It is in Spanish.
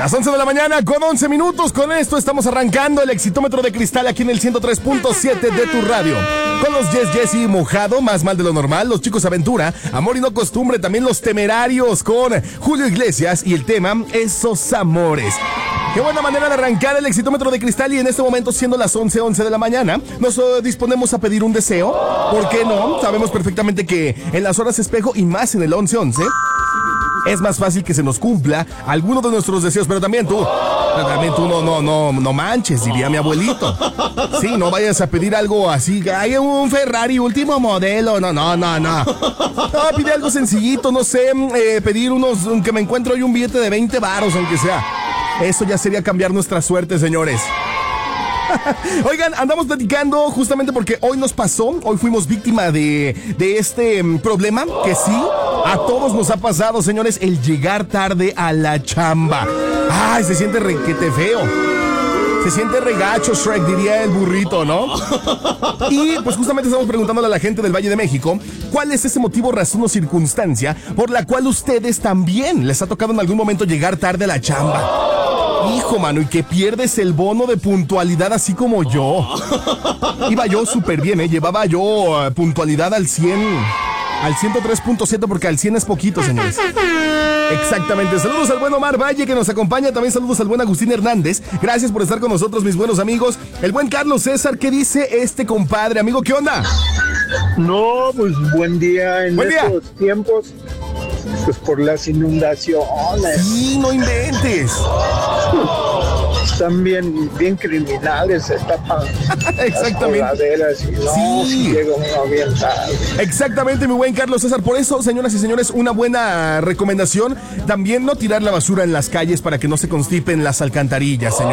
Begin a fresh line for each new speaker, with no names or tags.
Las 11 de la mañana con 11 minutos. Con esto estamos arrancando el Exitómetro de Cristal aquí en el 103.7 de tu radio. Con los Yes y Mojado, Más Mal de lo Normal, Los Chicos Aventura, Amor y No Costumbre, también Los Temerarios con Julio Iglesias y el tema Esos Amores. Qué buena manera de arrancar el Exitómetro de Cristal y en este momento, siendo las 11 de la mañana, nos disponemos a pedir un deseo. ¿Por qué no? Sabemos perfectamente que en las horas espejo y más en el 11 es más fácil que se nos cumpla alguno de nuestros deseos, pero también tú no manches, diría mi abuelito. Sí, no vayas a pedir algo así, hay un Ferrari último modelo, no, pide algo sencillito, no sé, pedir que me encuentro hoy un billete de 20 varos, aunque sea. Eso ya sería cambiar nuestra suerte, señores. Oigan, andamos platicando justamente porque hoy fuimos víctima de este problema que sí, a todos nos ha pasado, señores, el llegar tarde a la chamba. Ay, se siente requete feo. Se siente regacho, Shrek, diría el burrito, ¿no? Y pues justamente estamos preguntándole a la gente del Valle de México cuál es ese motivo, razón o circunstancia por la cual ustedes también les ha tocado en algún momento llegar tarde a la chamba. Hijo, mano, y que pierdes el bono de puntualidad así como yo. Iba yo súper bien, llevaba yo puntualidad al 100, al 103.7 porque al 100 es poquito, señores. Exactamente. Saludos al buen Omar Valle que nos acompaña. También saludos al buen Agustín Hernández. Gracias por estar con nosotros, mis buenos amigos. El buen Carlos César, ¿qué dice este compadre? Amigo, ¿qué onda?
No, pues buen día en estos tiempos. Pues por las inundaciones.
Sí, no inventes.
Están bien criminales, se tapan
exactamente.
Las coladeras y no, sí. Llega uno bien tarde.
Exactamente, mi buen Carlos César. Por eso, señoras y señores, una buena recomendación. También no tirar la basura en las calles para que no se constipen las alcantarillas, señor.